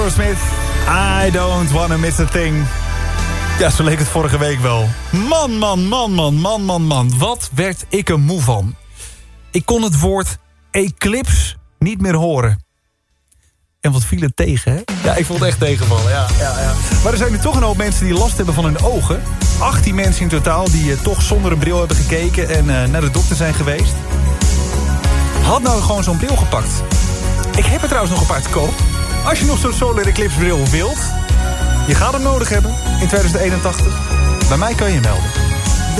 Smith, I don't wanna miss a thing. Ja, zo leek het vorige week wel. Man. Wat werd ik er moe van. Ik kon het woord eclipse niet meer horen. En wat viel het tegen, hè? Ja, ik vond het echt tegenvallen, ja. Maar er zijn nu toch een hoop mensen die last hebben van hun ogen. 18 mensen in totaal die toch zonder een bril hebben gekeken... en naar de dokter zijn geweest. Had nou gewoon zo'n bril gepakt. Ik heb er trouwens nog een paar te koop. Als je nog zo'n solar eclipse bril wilt... je gaat hem nodig hebben in 2081. Bij mij kan je melden.